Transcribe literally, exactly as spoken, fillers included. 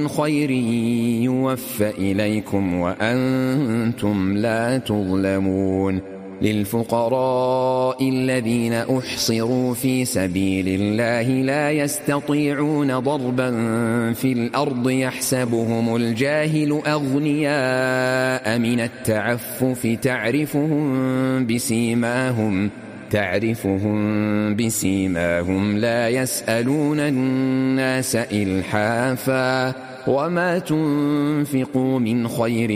خير يوفى إليكم وأنتم لا تظلمون للفقراء الذين أحصروا في سبيل الله لا يستطيعون ضربا في الأرض يحسبهم الجاهل أغنياء من التعفف تعرفهم بسيماهم تعرفهم بسيماهم لا يسألون الناس إلحافا وما تنفقوا من خير